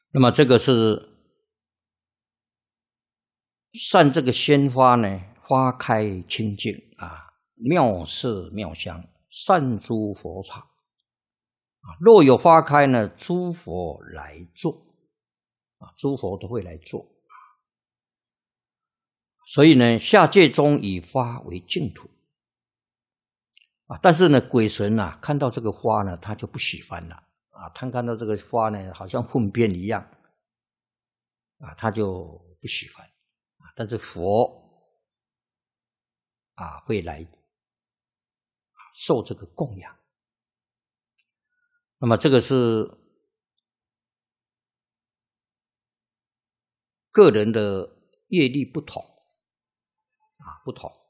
那么这个是善这个鲜花呢，花开清净啊，妙色妙香，善诸佛场啊。若有花开呢，诸佛来坐啊，诸佛都会来坐。所以呢，下界中以花为净土啊。但是呢，鬼神啊，看到这个花呢，他就不喜欢了啊。他看到这个花呢，好像粪便一样啊，他就不喜欢啊。但是佛啊，会来受这个供养。那么这个是个人的业力不同啊，不同。